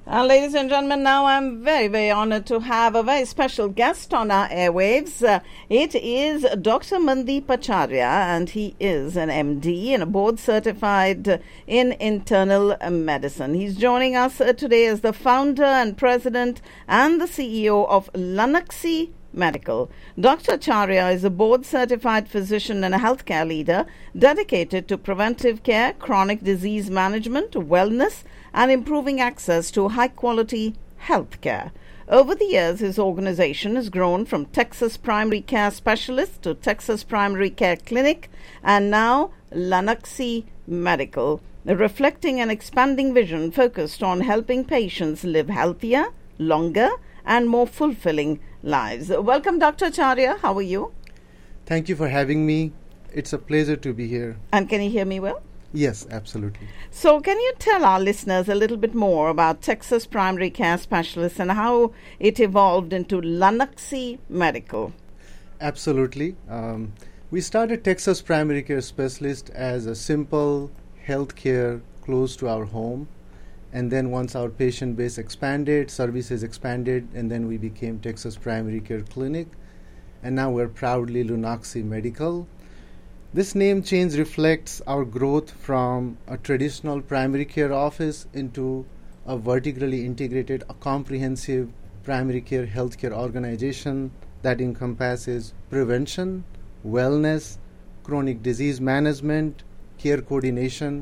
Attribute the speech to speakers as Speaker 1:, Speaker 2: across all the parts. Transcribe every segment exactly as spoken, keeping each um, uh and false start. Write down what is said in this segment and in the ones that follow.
Speaker 1: Uh, ladies and gentlemen, now I'm very, very honored to have a very special guest on our airwaves. Uh, it is Doctor Mandeep Acharya, and he is an M D and a board certified uh, in internal medicine. He's joining us uh, today as the founder and president and the C E O of Lunaxi Medical. Doctor Acharya is a board-certified physician and a healthcare leader dedicated to preventive care, chronic disease management, wellness, and improving access to high-quality healthcare. Over the years, his organization has grown from Texas Primary Care Specialist to Texas Primary Care Clinic, and now Lunaxi Medical, reflecting an expanding vision focused on helping patients live healthier, longer, and more fulfilling lives. Welcome, Doctor Acharya. How are you?
Speaker 2: Thank you for having me. It's a pleasure to be here.
Speaker 1: And can you hear me well?
Speaker 2: Yes, absolutely.
Speaker 1: So can you tell our listeners a little bit more about Texas Primary Care Specialist and how it evolved into Lunaxi Medical?
Speaker 2: Absolutely. Um, we started Texas Primary Care Specialist as a simple health care close to our home. And then once our patient base expanded, services expanded, and then we became Texas Primary Care Clinic. And now we're proudly Lunaxi Medical. This name change reflects our growth from a traditional primary care office into a vertically integrated, a comprehensive primary care healthcare organization that encompasses prevention, wellness, chronic disease management, care coordination.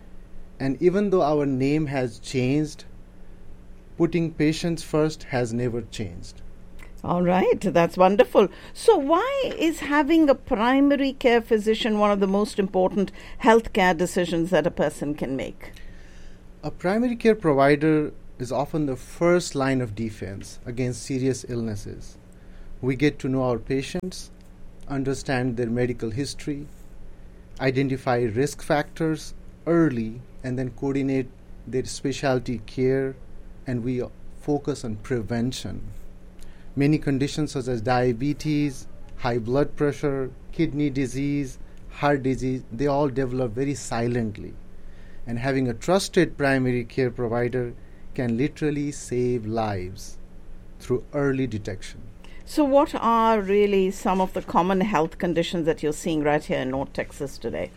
Speaker 2: And even though our name has changed, putting patients first has never changed.
Speaker 1: All right, that's wonderful. So why is having a primary care physician one of the most important healthcare decisions that a person can make?
Speaker 2: A primary care provider is often the first line of defense against serious illnesses. We get to know our patients, understand their medical history, identify risk factors early, and then coordinate their specialty care, and we focus on prevention. Many conditions such as diabetes, high blood pressure, kidney disease, heart disease, they all develop very silently. And having a trusted primary care provider can literally save lives through early detection.
Speaker 1: So what are really some of the common health conditions that you're seeing right here in North Texas today?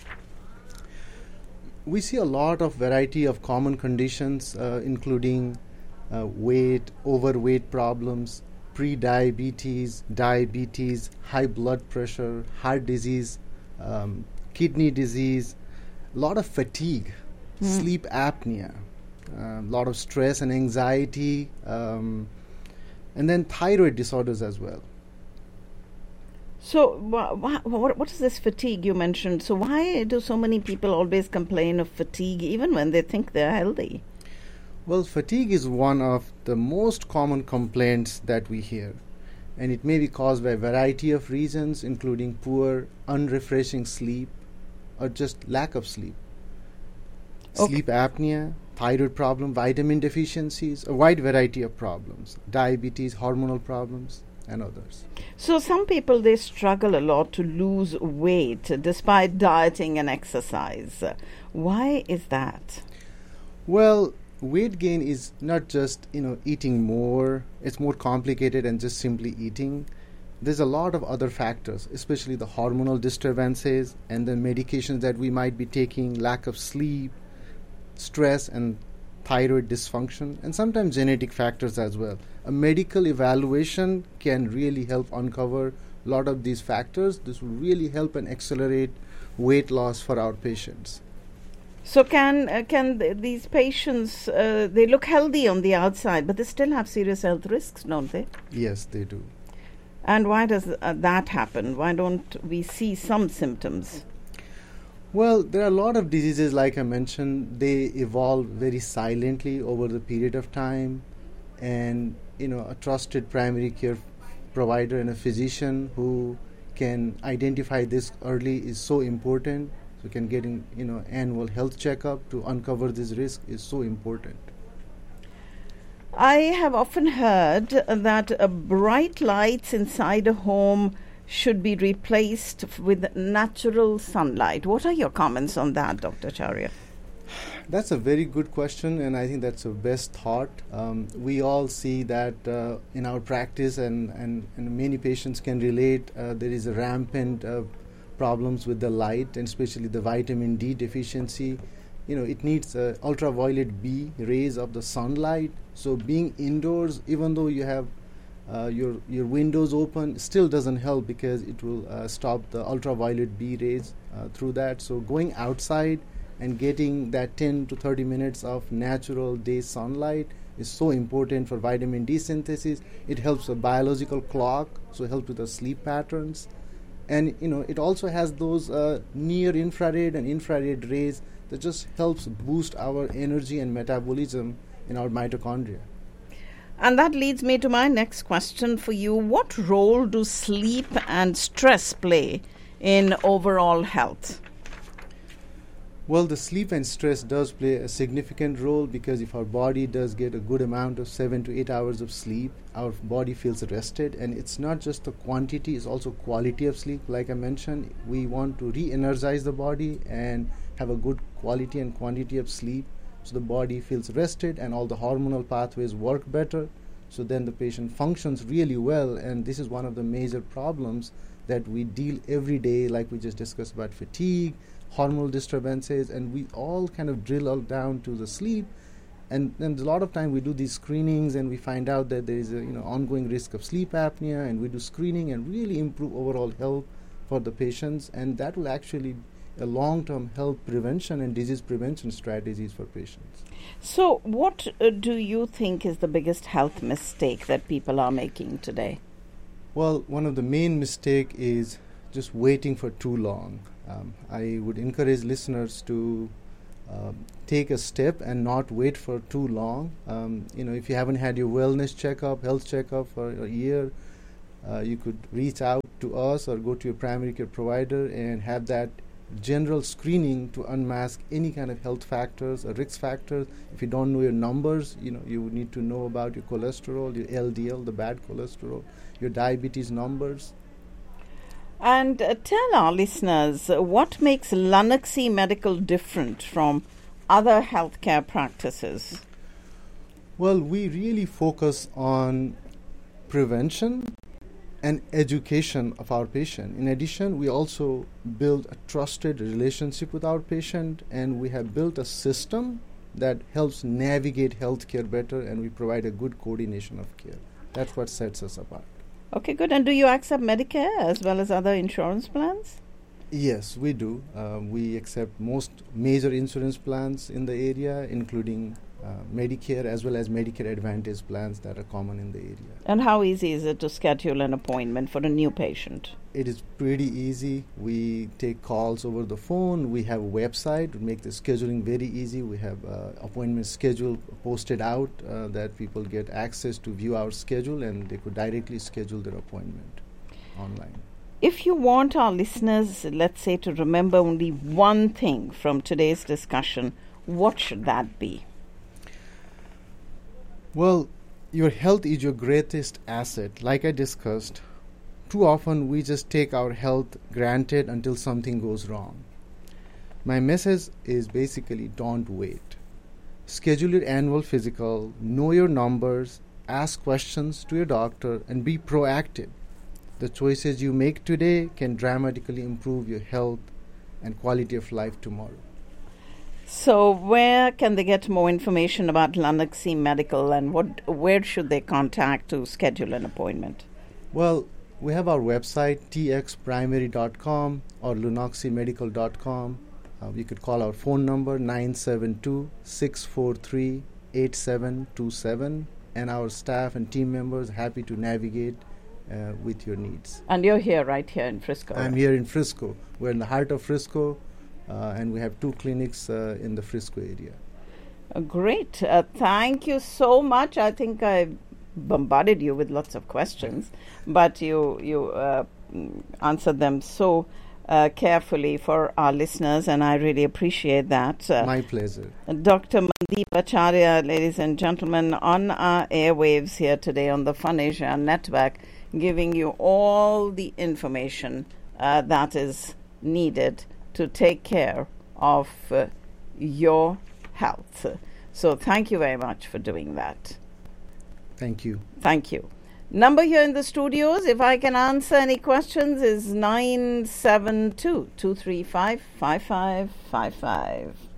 Speaker 2: We see a lot of variety of common conditions, uh, including uh, weight, overweight problems, pre-diabetes, diabetes, high blood pressure, heart disease, um, kidney disease, a lot of fatigue, mm. sleep apnea, a uh, lot of stress and anxiety, um, and then thyroid disorders as well.
Speaker 1: So wh- wh- what, what is this fatigue you mentioned? So why do so many people always complain of fatigue even when they think they're healthy?
Speaker 2: Well, fatigue is one of the most common complaints that we hear. And it may be caused by a variety of reasons, including poor, unrefreshing sleep, or just lack of sleep. Okay. Sleep apnea, thyroid problem, vitamin deficiencies, a wide variety of problems, diabetes, hormonal problems, and others.
Speaker 1: So some people, they struggle a lot to lose weight despite dieting and exercise. Why is that?
Speaker 2: Well, weight gain is not just, you know, eating more. It's more complicated than just simply eating. There's a lot of other factors, especially the hormonal disturbances and the medications that we might be taking, lack of sleep, stress, and thyroid dysfunction, and sometimes genetic factors as well. A medical evaluation can really help uncover a lot of these factors. This will really help and accelerate weight loss for our patients.
Speaker 1: So can uh, can th- these patients, uh, they look healthy on the outside, but they still have serious health risks, don't they?
Speaker 2: Yes, they do.
Speaker 1: And why does uh, that happen? Why don't we see some symptoms?
Speaker 2: Well, there are a lot of diseases, like I mentioned, they evolve very silently over the period of time. And, you know, a trusted primary care provider and a physician who can identify this early is so important. So can getting, you know, annual health checkup to uncover this risk is so important.
Speaker 1: I have often heard that uh, bright lights inside a home should be replaced f- with natural sunlight. What are your comments on that, Doctor Acharya?
Speaker 2: That's a very good question, and I think that's the best thought. Um, we all see that uh, in our practice, and, and, and many patients can relate, uh, there is a rampant uh, problems with the light, and especially the vitamin D deficiency. You know, it needs uh, ultraviolet B rays of the sunlight. So being indoors, even though you have uh, your your windows open, still doesn't help because it will uh, stop the ultraviolet B rays uh, through that. So going outside and getting that ten to thirty minutes of natural day sunlight is so important for vitamin D synthesis. It helps the biological clock, so it helps with the sleep patterns. And you know, it also has those uh, near infrared and infrared rays that just helps boost our energy and metabolism in our mitochondria.
Speaker 1: And that leads me to my next question for you. What role do sleep and stress play in overall health?
Speaker 2: Well, the sleep and stress does play a significant role, because if our body does get a good amount of seven to eight hours of sleep, our body feels rested. And it's not just the quantity, it's also quality of sleep. Like I mentioned, we want to re-energize the body and have a good quality and quantity of sleep, so the body feels rested and all the hormonal pathways work better, so then the patient functions really well. And this is one of the major problems that we deal every day, like we just discussed about fatigue, hormonal disturbances, and we all kind of drill all down to the sleep. And then a lot of time we do these screenings and we find out that there is a you know ongoing risk of sleep apnea, and we do screening and really improve overall health for the patients, and that will actually a long-term health prevention and disease prevention strategies for patients.
Speaker 1: So what uh, do you think is the biggest health mistake that people are making today?
Speaker 2: Well, one of the main mistake is just waiting for too long. Um, I would encourage listeners to uh, take a step and not wait for too long. Um, you know, if you haven't had your wellness checkup, health checkup for a year, uh, you could reach out to us or go to your primary care provider and have that general screening to unmask any kind of health factors or risk factors. If you don't know your numbers, you know, you need to know about your cholesterol, your L D L, the bad cholesterol, your diabetes numbers.
Speaker 1: And uh, tell our listeners uh, what makes Lunoxi Medical different from other healthcare practices.
Speaker 2: Well, we really focus on prevention and education of our patient. In addition, we also build a trusted relationship with our patient, and we have built a system that helps navigate healthcare better, and we provide a good coordination of care. That's what sets us apart.
Speaker 1: Okay, good. And do you accept Medicare as well as other insurance plans?
Speaker 2: Yes, we do. Uh, we accept most major insurance plans in the area, including uh, Medicare as well as Medicare Advantage plans that are common in the area.
Speaker 1: And how easy is it to schedule an appointment for a new patient?
Speaker 2: It is pretty easy. We take calls over the phone. We have a website to make the scheduling very easy. We have uh, appointment schedule posted out uh, that people get access to view our schedule, and they could directly schedule their appointment online.
Speaker 1: If you want our listeners, let's say, to remember only one thing from today's discussion, what should that be?
Speaker 2: Well, your health is your greatest asset. Like I discussed, too often we just take our health granted until something goes wrong. My message is basically don't wait. Schedule your annual physical, know your numbers, ask questions to your doctor, and be proactive. The choices you make today can dramatically improve your health and quality of life tomorrow.
Speaker 1: So where can they get more information about Lunoxi Medical, and what, where should they contact to schedule an appointment?
Speaker 2: Well, we have our website, t x primary dot com or lunoxi medical dot com. Uh, you could call our phone number nine seven two, six four three, eight seven two seven, and our staff and team members are happy to navigate uh, with your needs.
Speaker 1: And you're here, right here in Frisco?
Speaker 2: I'm here in Frisco. We're in the heart of Frisco, uh, and we have two clinics uh, in the Frisco area.
Speaker 1: Uh, great. Uh, thank you so much. I think I bombarded you with lots of questions, but you you uh, answered them so uh, carefully for our listeners, and I really appreciate that. Uh,
Speaker 2: My pleasure.
Speaker 1: Doctor Mandeep Acharya, ladies and gentlemen, on our airwaves here today on the Fun Asia Network, giving you all the information uh, that is needed to take care of uh, your health. So thank you very much for doing that.
Speaker 2: Thank you.
Speaker 1: Thank you. Number here in the studios, if I can answer any questions, is nine seven two, two three five, five five five five.